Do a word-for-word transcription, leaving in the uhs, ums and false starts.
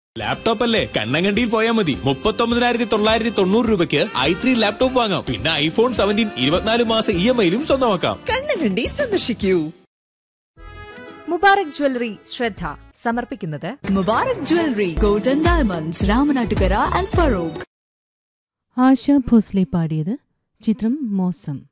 Laptop അല്ലേ കണ്ണങ്കണ്ടിയിൽ പോയാൽ മതി. മുപ്പത്തൊമ്പതിനായിരത്തി തൊള്ളായിരത്തി തൊണ്ണൂറ് രൂപയ്ക്ക് ഐ ത്രീ ലാപ്ടോപ്പ് വാങ്ങാം. പിന്നെ ഐഫോൺ സെവൻറ്റീൻ ഇരുപത്തിനാല് മാസം ഇ എം ഐയിലും സ്വന്തമാക്കാം. കണ്ണങ്കണ്ടി സന്ദർശിക്കൂ. മുബാറക് ജ്വല്ലറി ശ്രദ്ധ സമർപ്പിക്കുന്നത് Mubarak jewellery golden diamonds Ramanattukara and Farooq. ആശ ഭോസ്ലെ പാടിയത്. ചിത്രം മോസം.